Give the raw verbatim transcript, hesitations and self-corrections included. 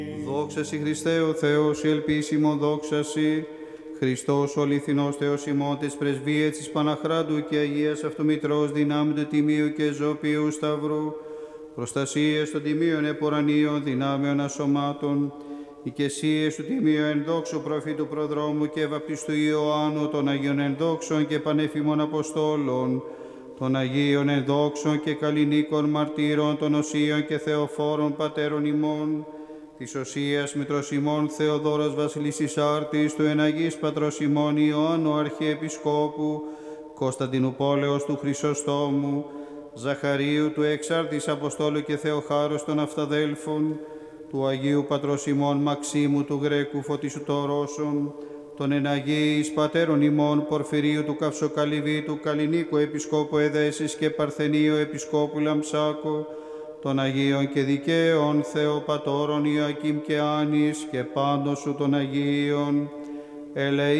Δόξα σοι Χριστέ ο Θεός, η ελπίσιμο δόξα σοι. Χριστός ο αληθινός Θεός ημών της πρεσβείας της Παναχράντου και Αγίας Αυτομητρός δυνάμει του Τιμίου και Ζωπίου Σταυρού, προστασίες των Τιμίων Επορανίων δυνάμεων ασωμάτων, οικεσίες του Τιμίου ενδόξου προφήτου προδρόμου και βαπτιστού Ιωάννου, των Αγίων ενδόξων και πανέφημων Αποστόλων, των Αγίων ενδόξων και καλλινίκων μαρτύρων, των Οσίων και Θεοφόρων πατέρων ημών, της Οσίας Μητρός ημών Θεοδόρας Βασιλίσσης Άρτης, του εναγής Πατρός ημών Ιωάννου Αρχιεπισκόπου, Κωνσταντινού Πόλεως του Χρυσοστόμου, Ζαχαρίου του Εξάρτης Αποστόλου και Θεοχάρους των Αυταδέλφων, του Αγίου Πατρός ημών Μαξίμου του Γρέκου Φωτίσου των Ρώσων, των εναγίης Πατέρων ημών Πορφυρίου του Καυσοκαλυβίτου, Καλλινίκου Επισκόπου Εδέσης και Παρθενίου Επισκόπου Λαμψάκου, των Αγίων και Δικαίων Θεοπατώρων Ιωακήμ και Άνης και πάντων σου των Αγίων, ελεη